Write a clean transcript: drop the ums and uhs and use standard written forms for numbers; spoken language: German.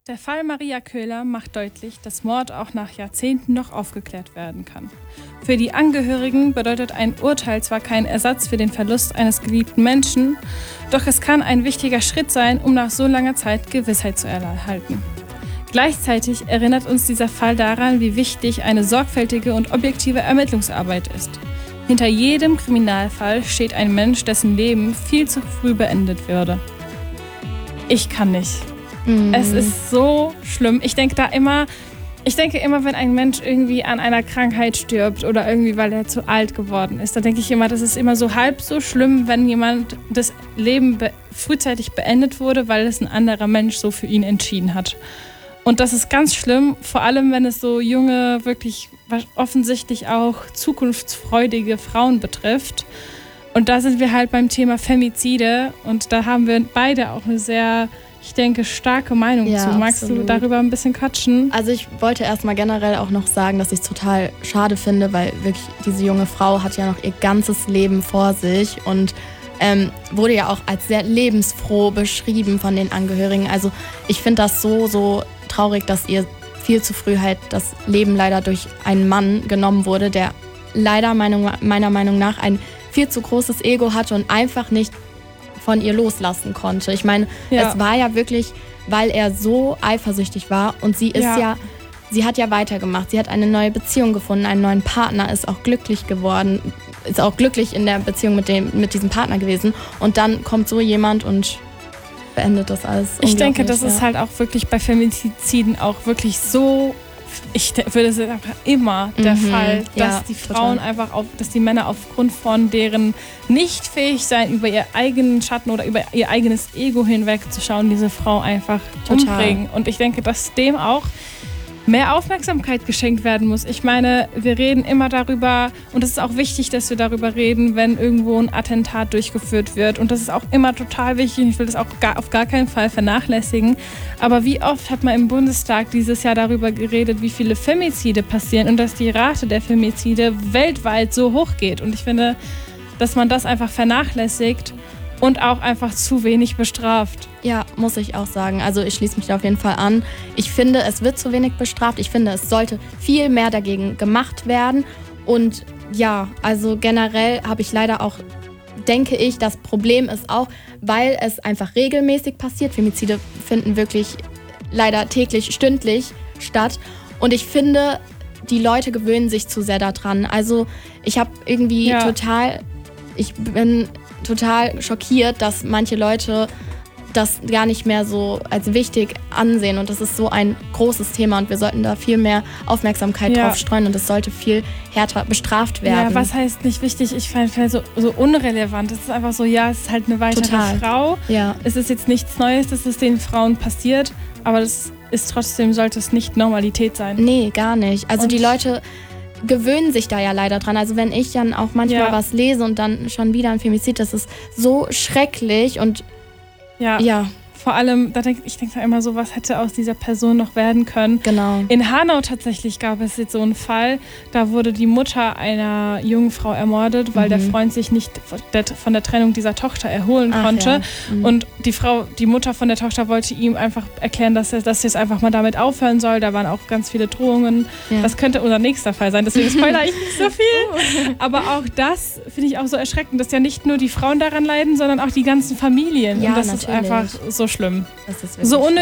Der Fall Maria Köhler macht deutlich, dass Mord auch nach Jahrzehnten noch aufgeklärt werden kann. Für die Angehörigen bedeutet ein Urteil zwar keinen Ersatz für den Verlust eines geliebten Menschen, doch es kann ein wichtiger Schritt sein, um nach so langer Zeit Gewissheit zu erhalten. Gleichzeitig erinnert uns dieser Fall daran, wie wichtig eine sorgfältige und objektive Ermittlungsarbeit ist. Hinter jedem Kriminalfall steht ein Mensch, dessen Leben viel zu früh beendet wurde. Ich kann nicht. Es ist so schlimm. Ich denke immer, wenn ein Mensch irgendwie an einer Krankheit stirbt oder irgendwie, weil er zu alt geworden ist, dann denke ich immer, das ist immer so halb so schlimm, wenn jemand das Leben frühzeitig beendet wurde, weil es ein anderer Mensch so für ihn entschieden hat. Und das ist ganz schlimm, vor allem wenn es so junge, wirklich offensichtlich auch zukunftsfreudige Frauen betrifft. Und da sind wir halt beim Thema Femizide und da haben wir beide auch eine sehr, ich denke, starke Meinung zu. Magst du darüber ein bisschen quatschen? Also ich wollte erstmal generell auch noch sagen, dass ich es total schade finde, weil wirklich diese junge Frau hat ja noch ihr ganzes Leben vor sich und wurde ja auch als sehr lebensfroh beschrieben von den Angehörigen. Also ich finde das so traurig, dass ihr viel zu früh halt das Leben leider durch einen Mann genommen wurde, der leider meiner Meinung nach ein viel zu großes Ego hatte und einfach nicht von ihr loslassen konnte. Ich meine, es war ja wirklich, weil er so eifersüchtig war und sie ist sie hat ja weitergemacht. Sie hat eine neue Beziehung gefunden, einen neuen Partner, ist auch glücklich geworden, ist auch glücklich in der Beziehung mit diesem Partner gewesen. Und dann kommt so jemand und beendet das alles. Ich denke, das ist halt auch wirklich bei Femiziden auch wirklich so, ich würde sagen, einfach immer der Fall, dass die Frauen einfach dass die Männer aufgrund von deren Nichtfähigsein über ihr eigenen Schatten oder über ihr eigenes Ego hinwegzuschauen, diese Frau einfach umbringen. Und ich denke, dass dem auch mehr Aufmerksamkeit geschenkt werden muss. Ich meine, wir reden immer darüber und es ist auch wichtig, dass wir darüber reden, wenn irgendwo ein Attentat durchgeführt wird und das ist auch immer total wichtig und ich will das auch auf gar keinen Fall vernachlässigen. Aber wie oft hat man im Bundestag dieses Jahr darüber geredet, wie viele Femizide passieren und dass die Rate der Femizide weltweit so hoch geht und ich finde, dass man das einfach vernachlässigt und auch einfach zu wenig bestraft. Ja, muss ich auch sagen. Also ich schließe mich da auf jeden Fall an. Ich finde, es wird zu wenig bestraft. Ich finde, es sollte viel mehr dagegen gemacht werden. Und ja, also generell habe ich leider auch, denke ich, das Problem ist auch, weil es einfach regelmäßig passiert. Femizide finden wirklich leider täglich, stündlich statt. Und ich finde, die Leute gewöhnen sich zu sehr daran. Also ich habe irgendwie ich bin total schockiert, dass manche Leute das gar nicht mehr so als wichtig ansehen und das ist so ein großes Thema und wir sollten da viel mehr Aufmerksamkeit drauf streuen und es sollte viel härter bestraft werden. Ja, was heißt nicht wichtig? Ich finde so unrelevant. Es ist einfach so, es ist halt eine weitere Frau. Ja. Es ist jetzt nichts Neues, dass es den Frauen passiert, aber das ist trotzdem, sollte es nicht Normalität sein. Nee, gar nicht. Also die Leute gewöhnen sich da ja leider dran. Also wenn ich dann auch manchmal was lese und dann schon wieder ein Femizid, das ist so schrecklich und vor allem, ich denke da immer so, was hätte aus dieser Person noch werden können. Genau. In Hanau tatsächlich gab es jetzt so einen Fall, da wurde die Mutter einer jungen Frau ermordet, weil der Freund sich nicht von der Trennung dieser Tochter erholen konnte. Ja. Und die Mutter von der Tochter wollte ihm einfach erklären, dass er jetzt einfach mal damit aufhören soll. Da waren auch ganz viele Drohungen. Ja. Das könnte unser nächster Fall sein, deswegen spoilere ich nicht so viel. Aber auch das finde ich auch so erschreckend, dass ja nicht nur die Frauen daran leiden, sondern auch die ganzen Familien. Ja, und das natürlich. ist einfach so schlimm. Das ist so unnötig.